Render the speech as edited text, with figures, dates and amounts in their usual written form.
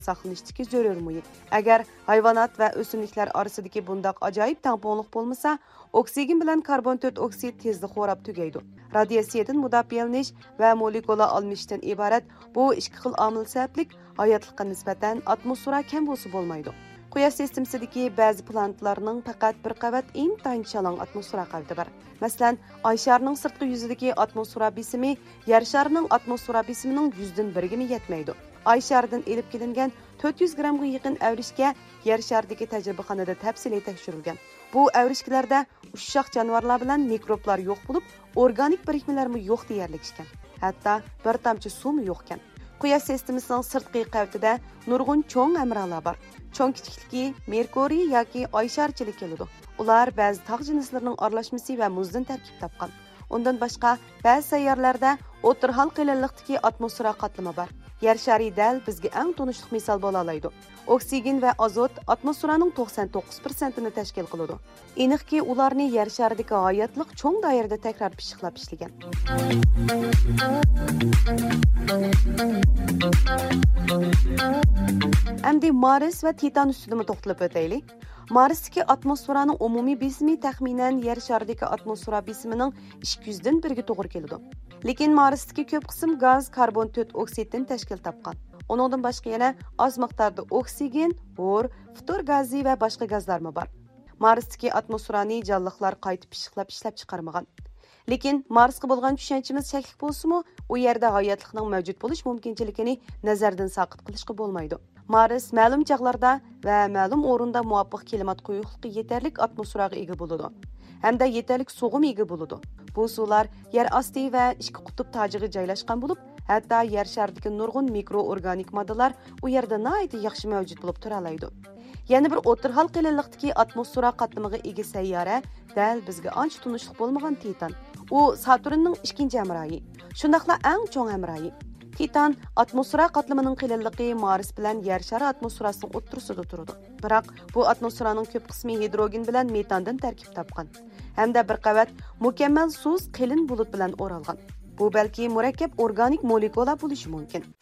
saqlanishdagi zarur muhit. Agar hayvonot va o'simliklar orasidagi bundaq ajoyib tangpongliq bo'lmasa, oksigen bilan karbon 4 oksid tezda xo'rab tugaydi. Radiatsiyadan mudofialanish va molekula almashishdan iborat bu ikki xil omil sabablik hayotlikqa nisbatan atmosfera kam bo'lsa bo'lmaydi. Quyosh sistemasidagi ba'zi planetlarning faqat bir qavat intayin shalong atmosfera qavdi bor. Masalan, Oy sharining sirtqi yuzidagi atmosfera besimi Yer sharining atmosfera besimining 100dan 1 yetmaydi. Oy sharidan elib kelingan 400 grammga yaqin avrishga Yer sharidagi tajribaxonada tafsiliy tekshirilgan. Bu avrishkilarda ushshoq jonivorlar bilan mikroblar yo'q bo'lib, organik birikmalarmi yo'q deyarlik ekan. Hatto bir tomchi suvmi yo'q ekan. Quyosh sistemasining sirtqi qavatida nurg'un cho'ng amralar bor. Cho'ng kichikligi Merkuriy yoki Oy sharchilik keladi. Ular ba'zi tog' jinslarining aralashmasi va muzdan tarkib topgan. Undan boshqa ba'zi sayyorlarda o'tirhal qalinlikdagi atmosfera qatlami bor. Yer shari dal bizga eng tunishli misol bo'la oladi. Oksigen va azot atmosferaning 99% ni tashkil qiladi. Aniqki, ularni yer sharidagi hayotlik cho'ng doirada takror pishiqlab ishlagan. Endi Mars va Titan ustida to'xtalib o'taylik. Marsdagi atmosferaning umumiy besimi taxminan yer sharidagi atmosfera besimining 200 dan 1 ga to'g'ri keladi. Lekin Marsdagi ko'p qism gaz karbon 4 oksiddan tashkil topgan. Uningdan boshqa yana oz miqdorda oksigen, bor, ftor gazi va boshqa gazlarmi bor. Marsdagi atmosferani jonliqlar qaytib pishiqlab ishlab chiqarmagan. Lekin Marsga bo'lgan tushunchimiz shaklik bo'lsa-mu, u yerda hayotlikning mavjud bo'lish mumkinchiligini nazardan saqit qilishga bo'lmaydi. Mars ma'lum chaqlarda va ma'lum o'rinda muvofiq klimat quyuqligi yetarlik atmosferaga ega bo'ladi. Hamda yetarlik suvga ega bo'ladi. Bu suvlar yer osti va ichki qutb tojiga joylashgan bo'lib, hatto yer sharidagi nurg'un mikroorganik moddalar u yerda nihoyat yaxshi mavjud bo'lib tura oladi. Yana bir o'tirhal qalinlikdagi atmosfera qatlamiga ega sayyora dal bizga ancha tunishli bo'lmagan Titan. U Saturnning ikkinchi hamrohi. Shundaqla eng cho'ng hamrohi. Titan atmosfera qatlamining qalinligi Mars bilan yer shari atmosferasining o'ttirisida turadi. Biroq bu atmosferaning ko'p qismi hidrogen bilan metandan tarkib topgan. Hamda bir qavat mukammal suz qalin bulut bilan o'ralgan. Bu balki murakkab organik molekula bo'lishi mumkin.